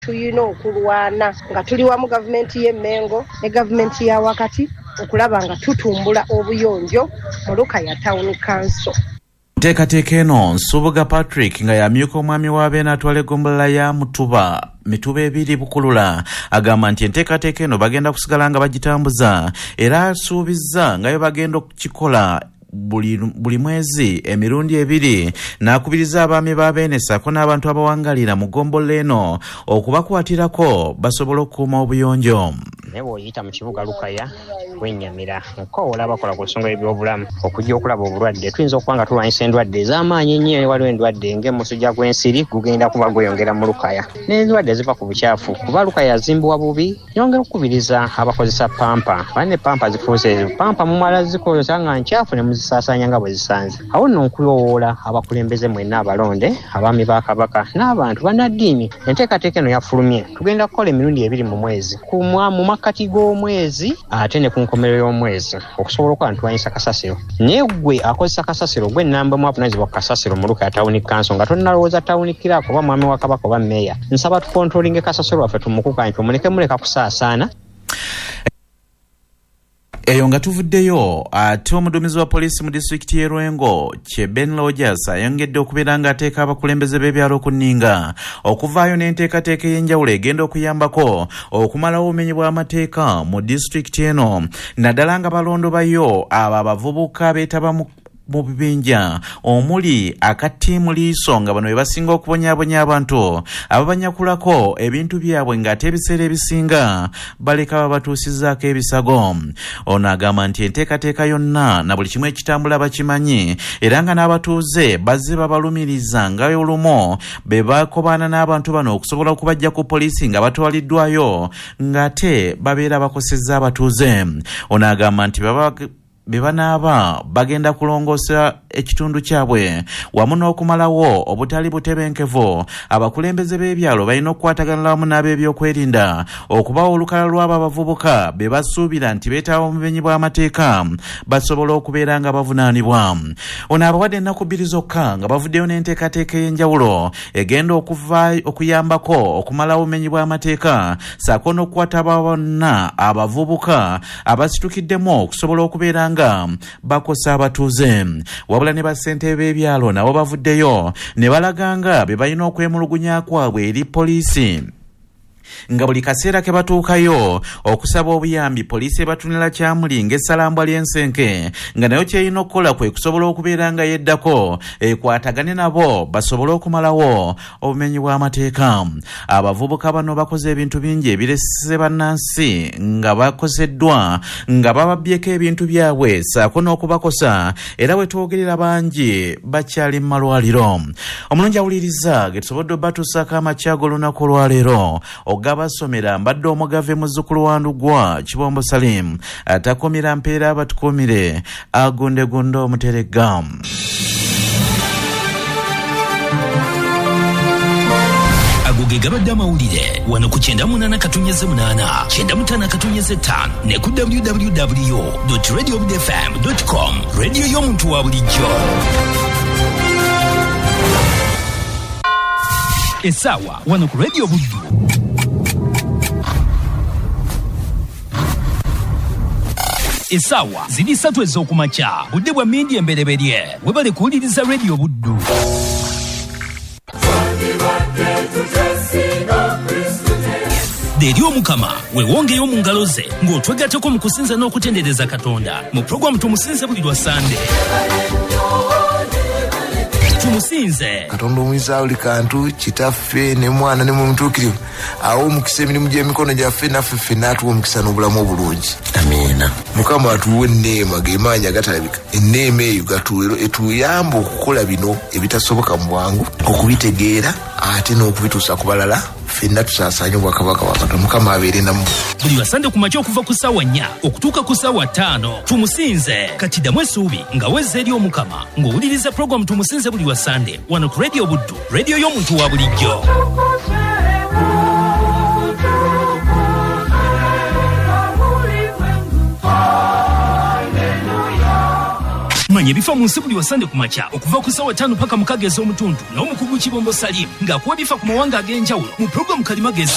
tuyina okulwana nga tuli wamu gavumenti y'Emmengo ne gavumenti ya wakati okulaba nga tutumbula obuyonjo mu Lukaya Town Council. Nteekateeka eno Nsubuga Patrick nga yamyuka omwami wa Beene atwala eggombolola ya Mituba 2 Bukulula agamba nti enteekateeka eno bagenda kusigala nga bagitambuza era asuubizza nga yo bagenda okukikola buli mwezi emirundi 2 n'akubiriza abaami ba Beene ssaako n'abantu abawangalira mu ggombolola eno okubakwatirako basobola okukuuma obuyonjo. Newe oyita mu kibuga Lukaya wenyamira nkowola bakola ku nsonga y'ebyobulamu okujja okulaba obulwadde tuyinza okuba nga tulwanyisa endwadde ez'amaanyi ennyo waliwo endwadde ng'emusujja gw'ensiri gugenda kuba gweyongera mu Lukaya n'endwadde ziva ku bukyafu kuba Lukaya yazimbwa bubi yongera okukubiriza abakozesa pampa banne pampa zifuuse pampa mumala zikozesa nga nkyafu ne muzisaasaanya nga bwe zisanze awo nno nkulowoola abakulembeze mwenna abalonde abaami ba Kabaka n'abantu bannaddiini enteekateeka eno yafulumye tugenda kukola emirundi 2 mu mwezi mu makati g'omwezi ate ne ku nkomerero y'omwezi okusobola okuba ntulwanyisa kasasiro naye gwe akozesa kasasiro gwe nnamba mu avunaanyizibwa ku kasasiro mu Lukaya Town Council nga tonnalowooza Town Clerk oba mwami wa Kabaka oba Meeya nsaba tukontrolinge kasasiro waffe tumukuka nti muleka kusaasaana. Eyo nga tuvuddeyo ate omuduumizi wa poliisi mu disitulikiti y'e Lwengo Ben Rogers ayongedde okubeera nga ateeka abakulembeze b'ebyalo okunninga okuvaayo n'enteekateeka ey'enjawulo egenda okuyambako okumalawo obumenyi bw'amateeka mu disitulikiti eno naddala nga balondobayo abo abavubuka beetaba mu bibinja omuli akattiimu liiso nga bano bebasinga okubonyaabonya abantu ababanyakulako ebintu byabwe ng'ate ebiseera ebisinga baleka babatuusizzaako ebisago. Ono agamba nti enteekateeka yonna na buli kimu ekitambula bakimanyi era nga n'abatuuze bazze babalumiriza nga olumu be bakobaana n'abantu bano okusobola okubajja ku poliisi nga batwaliddwayo ng'ate babeera bakosezza abatuuze. Ono agamba nti bebanaaba bagenda kulongoosa ekitundu kyabwe wamu n'okumalawo obutali butebenkevu abakulembeze b'ebyalo balina okukwatagana wamu n'ab'ebyokwerinda okubawa olukala lw'abo abavubuka be basuubira nti beetaba omubenyi bw'amateeka basobola okubeera nga bavunaanibwa. Ono abawadde ennaku 2 zokka nga bavuddeyo n'enteekateeka ey'enjawulo egenda okuyambako okumalawo obumenyi bw'amateeka ssaako n'okukwata bonna abavubuka abasitukiddemu okusobola okubeera nga bakosa abatuuze. Wabula ne bassentebe b'ebyalo nabo bavuddeyo ne balaganga be balina okwemulugunya kwabwe eri poliisi nga buli kaseera ke batuukayo okusaba obuyambi poliisi ebatunira kyamuli ng'essalambwa ly'ensenke nga nayo kyeyina okukola kwe kusobola okubeera nga yeddako ekwatagane nabo basobole okumalawo obumenyi bw'amateeka. Abavubuka bano bakoze ebintu bingi ebirese bannansi nga bakozeddwa nga bababbyeko ebintu byabwe ssaako n'okubakosa era bwe twogerera bangi bakyali mu malwaliro. Omulungi awuliriza ge tusobodde obatuusaako amakya g'olunaku olwaleero ogabasomera mbadde omugave muzzukulu wa Ndugwa Kibombo Salim atakumira mpeera abatukumire agundegunde omuterega. Agoge gabadde amawulire wano ku 98.8 95 ne ku www.radiobudfm.com radio y'omuntu wa bulijjo. Esawa wano ku Radio Buddu. Esawa ziri 3 ez'okumakya budde bwa mindi embereberye webale kuwuliriza Radio Buddu. Deri omukama wewongeyo mu ngalo ze ng'otwegatteko mu kusinza n'okutendereza Katonda mu programu tumusinze buli lwa Sunday. Tumusinze Katonda omwiza buli kantu kitaffe ne mwana ne mutuukirivu awo omukisa emirimu gy'emikono gyaffe naffe ffenna atuwa omukisa n'obulamu obulungi. Amiina. Mukama atuwa enneema g'emaanyi agatalabika. Enneema eyo etuyamba okukola bino ebitasoboka mu bwangu okubitegeera ate n'okubituusa ku balala ffenna tusaasaanye obwakabaka bwa Katonda. Mukama abeere namu. Buli Lwasande ku makya okuva ku ssaawa 4 okutuuka ku ssaawa 5 tumusinze kati ddamu essuubi nga wezza eri omukama ng'owuliriza programu tumusinze buli Lwasande wano ku Radio Buddu radio y'omuntu wa bulijjo. Manya bifa mu nsi buli Lwasande ku makya okuva ku ssaawa 5 paka 6 ez'omutundu n'omukugu Kibombo Salim ng'akuwa bifa ku mawanga ag'enjawulo mu programu Kalimagezi.